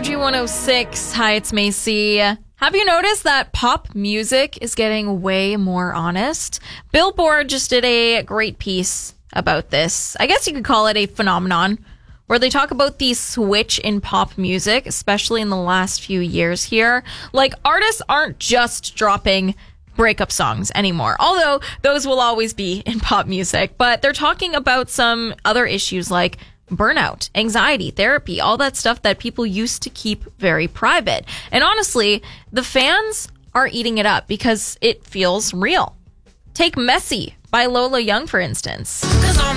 Energy 106. Hi, it's Macy. Have you noticed that pop music is getting way more honest? Billboard just did a great piece about this. I guess you could call it a phenomenon, where they talk about the switch in pop music, especially in the last few years here. Like, artists aren't just dropping breakup songs anymore, although those will always be in pop music. But they're talking about some other issues like burnout, anxiety, therapy, all that stuff that people used to keep very private. And honestly, the fans are eating it up because it feels real. Take Messy by Lola Young, for instance. 'Cause I'm